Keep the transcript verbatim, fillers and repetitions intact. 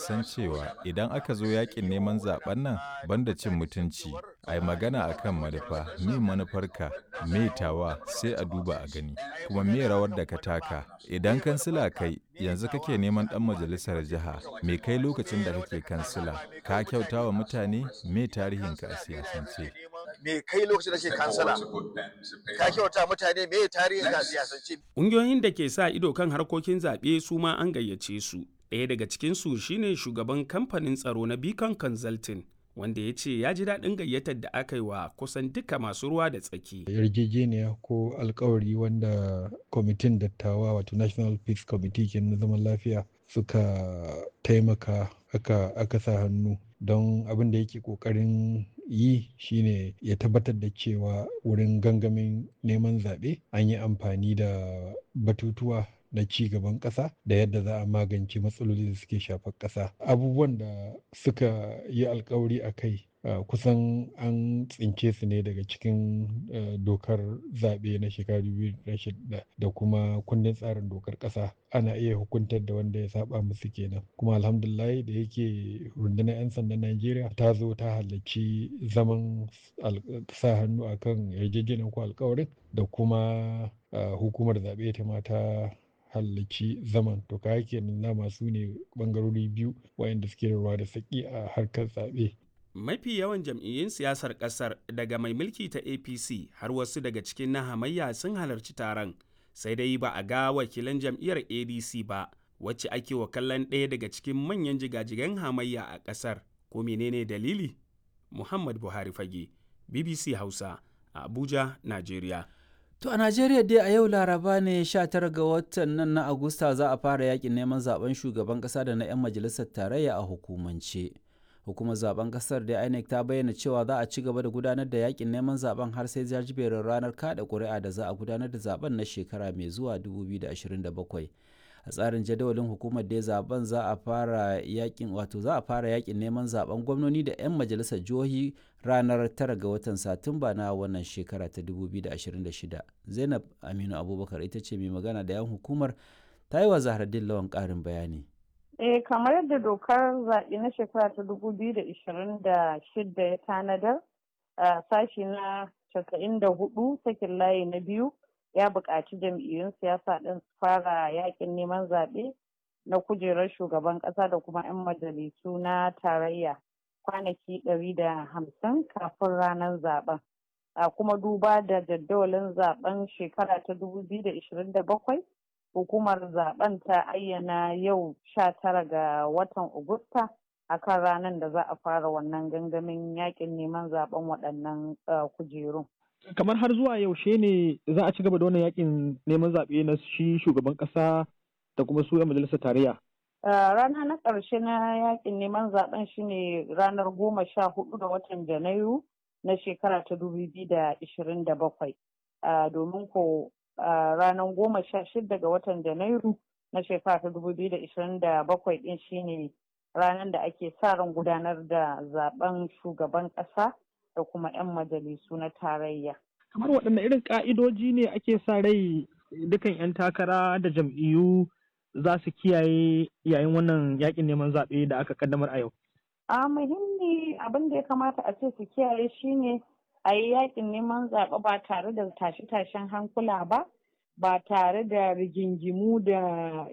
san cewa idan aka zo yakin neman zaben nan banda cin mutunci, ai magana akan manufa, me manufarka, me tawa sai a duba a gani, kuma me rawar da ka taka. Idan kansila kai yanzu kake neman ɗan majalisar jiha, me kai lokacin da kake kansila, ka kyauta wa mutane, me tarihinka a siyasance. Me kai lokacin da kake kansila, ka kyauta mutane, me tarihinka a siyasance. Ƙungiyoyin da ke sa ido kan harkokin zaɓe su ma an gayyace su. Ɗaya daga cikinsu shine shugaban kamfanin tsaro na Beacon Consulting, wanda ya ce ya ji daɗin gayyatar da aka yi wa kusan duka masu ruwa da tsaki. Yarjejeniya ko alkawari wanda kwamitin dattawa wato National Peace Committee ke na zaman lafiya suka taimaka aka, aka sa hannu don abin da yake ƙoƙarin yi shine ya tabbatar da cewa wurin gangamin neman zaɓe an yi amfani da batutuwa na ci gaban ƙasa da yadda za a magance matsaloli da suke shafar ƙasa. Abubuwan da suka yi alkawari a kai uh, kusan an tsince su ne daga cikin uh, dokar zaɓe na shekaru biyu da shida da kuma kundin tsarin dokar ƙasa. Ana iya hukuntar da wanda ya saba musu kenan. Kuma alhamdulillah da yake rundunar 'yan sandan Najeriya ta zo ta halarci zaman sa hannu akan yarjejeniyar ko alkawarin da kuma uh, hukumar zaɓe ta mata halarci zaman to ka yake nuna masu ne bangarori biyu wayanda suke da ruwa da saki a harkar zaɓe. Mafi yawan jam'iyyun siyasar ƙasar daga mai mulki ta A P C har wasu daga cikin na hamayya sun halarci taron, sai dai ba a ga wakilan jam'iyyar A D C ba wacce ake wa kallon ɗaya daga cikin manyan jigajigan hamayya a ƙasar. Ko menene dalili? Muhammad Buhari Fage, B B C Hausa, a Abuja, Najeriya. To a Najeriya dai a yau Laraba ne sha tara ga watan nan na Agusta za a fara yakin neman zaben shugaban kasa da na 'yan majalisar tarayya a hukumance. Hukumar zaben kasar da I N E C ta bayyana cewa za a ci gaba da gudanar da yakin neman zaben har sai jajiberin ranar kada ƙuri'a da za a gudanar da zaben na shekara mai zuwa dubu biyu da ashirin da bakwai. A tsarin jadawalin hukumar da zaben za a fara yakin wato za a fara yakin neman zaben gwamnoni da 'yan majalisar jihohi ranar tara ga watan Satumba na wannan shekara ta dubu biyu da ashirin da shida. Zainab Aminu Abubakar ita ce mai magana da 'yan hukumar, ta yi wa Zahraddin Lawan ƙarin bayani. Eh kamar yadda dokar zaɓe na shekara ta dubu biyu da ashirin da shida ya tanadar, a sashi na casa'in da hudu sakin layi na biyu ya buƙaci jam'iyyun siyasa ɗin su fara yakin neman zaɓe na kujerar shugaban ƙasa da kuma 'yan majalisu na tarayya kwanaki ɗari da hamsin kafin ranar zaben. A kuma duba da jadawalin zaben shekara ta dubu biyu da ashirin da bakwai, hukumar zaben ta ayyana yau sha tara ga watan Agusta akan ranar da za a fara wannan gangamin yakin neman zaben waɗannan kujerun. Kamar har zuwa yaushe ne za a ci gaba da wannan yakin neman zaɓe na shi shugaban ƙasa da kuma su 'yan majalisar tarayya? Rana na ƙarshe na yakin neman zaben shine ranar goma sha hudu da watan Janairu na shekara ta dubu biyu da ashirin da bakwai. Domin ko ranar goma sha shida ga watan Janairu na shekara ta dubu biyu da ashirin da bakwai ɗin shine ranar da ake sa ran gudanar da zaben shugaban ƙasa da kuma 'yan majalisu na tarayya. Kamar waɗanne irin ƙa'idoji ne ake sa rai dukan 'yan takara da jam'iyyu za su kiyaye yayin wannan yakin neman zaɓe da aka kaddamar a yau? A muhimmi abin da ya kamata a ce su kiyaye shine a yi yakin neman zaɓe ba tare da tashe-tashen hankula ba, ba tare da rigingimu da